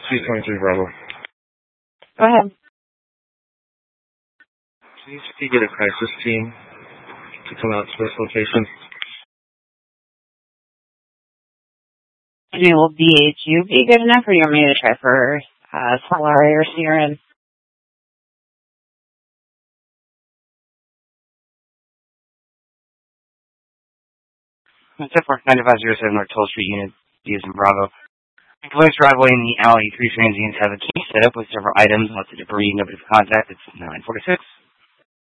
C-23 Bravo. Go ahead. Can you get a crisis team to come out to this location? Will BHU be good enough, or do you want me to try for Solari or Sierra? It's F-9507 North 12th Street Unit, D as in Bravo. Employees driveway in the alley. 3 transients have a key set up with several items. Lots of debris. Nobody for contact. It's 946.